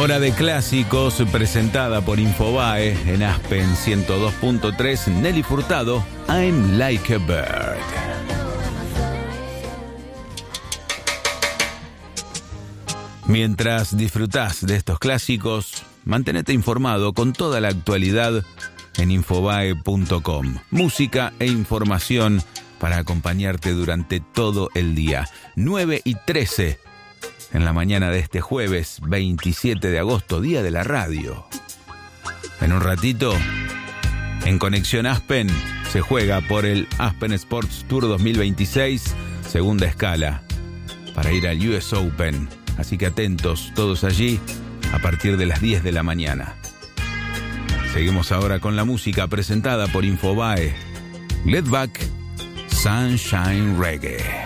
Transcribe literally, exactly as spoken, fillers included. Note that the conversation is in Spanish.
Hora de clásicos presentada por Infobae en Aspen ciento dos punto tres. Nelly Furtado, I'm Like a Bird. Mientras disfrutás de estos clásicos, mantenete informado con toda la actualidad en infobae punto com. Música e información para acompañarte durante todo el día. nueve y trece en la mañana de este jueves veintisiete de agosto, día de la radio. En un ratito, en Conexión Aspen, se juega por el Aspen Sports Tour dos mil veintiséis, segunda escala, para ir al U S Open. Así que atentos todos allí a partir de las diez de la mañana. Seguimos ahora con la música presentada por Infobae. Let Back, Sunshine Reggae.